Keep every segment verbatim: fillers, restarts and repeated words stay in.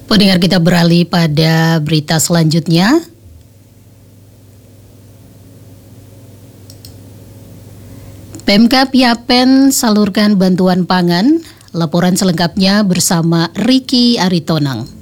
Pendengar, kita beralih pada berita selanjutnya. Pemkab Yapen salurkan bantuan pangan. Laporan selengkapnya bersama Ricky Aritonang.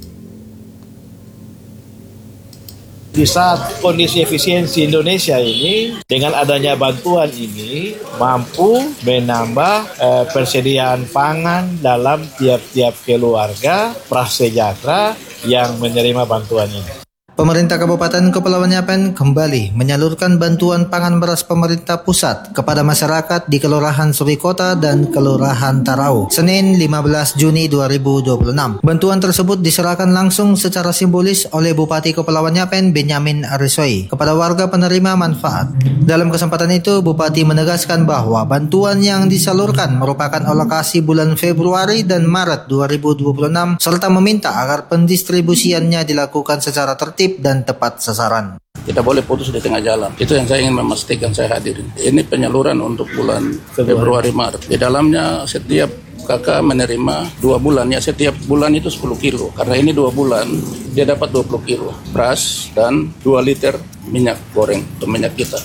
Di saat kondisi efisiensi Indonesia ini, dengan adanya bantuan ini mampu menambah eh, persediaan pangan dalam tiap-tiap keluarga prasejahtera yang menerima bantuan ini. Pemerintah Kabupaten Kepulauan Yapen kembali menyalurkan bantuan pangan beras pemerintah pusat kepada masyarakat di Kelurahan Surikota dan Kelurahan Tarau, Senin lima belas Juni dua ribu dua puluh enam. Bantuan tersebut diserahkan langsung secara simbolis oleh Bupati Kepulauan Yapen Benyamin Arisoi kepada warga penerima manfaat. Dalam kesempatan itu, Bupati menegaskan bahwa bantuan yang disalurkan merupakan alokasi bulan Februari dan Maret dua ribu dua puluh enam serta meminta agar pendistribusiannya dilakukan secara tertib dan tepat sasaran. Tidak boleh putus di tengah jalan. Itu yang saya ingin memastikan saya hadirin. Ini penyaluran untuk bulan Februari Maret. Di dalamnya setiap kakak menerima dua bulan, ya setiap bulan itu sepuluh kilo. Karena ini dua bulan, dia dapat dua puluh kilo beras dan dua liter minyak goreng atau minyak kita.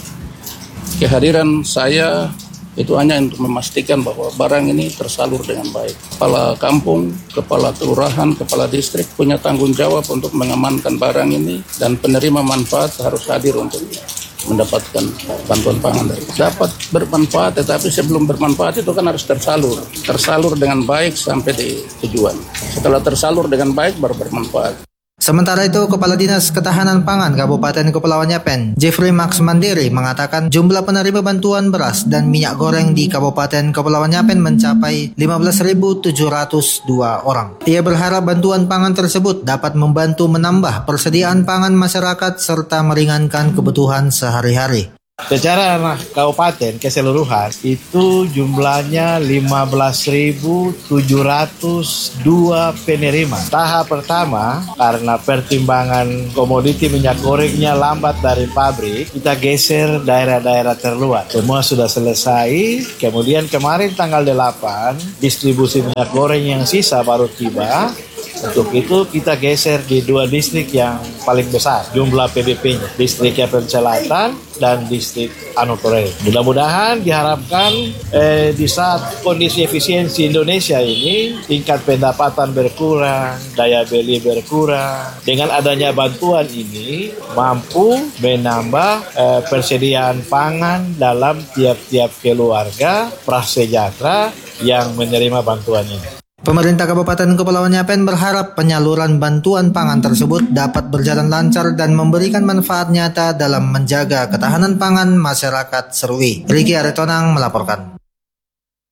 Kehadiran saya itu hanya untuk memastikan bahwa barang ini tersalur dengan baik. Kepala kampung, kepala kelurahan, kepala distrik punya tanggung jawab untuk mengamankan barang ini, dan penerima manfaat harus hadir untuk mendapatkan bantuan pangan dari. Dapat bermanfaat, tetapi sebelum bermanfaat itu kan harus tersalur. Tersalur dengan baik sampai di tujuan. Setelah tersalur dengan baik baru bermanfaat. Sementara itu, Kepala Dinas Ketahanan Pangan Kabupaten Kepulauan Yapen, Jeffrey Max Mandiri, mengatakan jumlah penerima bantuan beras dan minyak goreng di Kabupaten Kepulauan Yapen mencapai lima belas ribu tujuh ratus dua orang. Ia berharap bantuan pangan tersebut dapat membantu menambah persediaan pangan masyarakat serta meringankan kebutuhan sehari-hari. Secara kabupaten keseluruhan itu jumlahnya lima belas ribu tujuh ratus dua penerima. Tahap pertama, karena pertimbangan komoditi minyak gorengnya lambat dari pabrik, kita geser daerah-daerah terluar. Semua sudah selesai. Kemudian kemarin tanggal delapan, distribusi minyak goreng yang sisa baru tiba. Untuk itu kita geser di dua distrik yang paling besar jumlah P D P-nya, distrik Yapen Selatan dan distrik Anokorei. Mudah-mudahan diharapkan eh, di saat kondisi efisiensi Indonesia ini tingkat pendapatan berkurang, daya beli berkurang. Dengan adanya bantuan ini mampu menambah eh, persediaan pangan dalam tiap-tiap keluarga prasejahtera yang menerima bantuan ini. Pemerintah Kabupaten Kepulauan Yapen berharap penyaluran bantuan pangan tersebut dapat berjalan lancar dan memberikan manfaat nyata dalam menjaga ketahanan pangan masyarakat Serui. Ricky Aritonang melaporkan.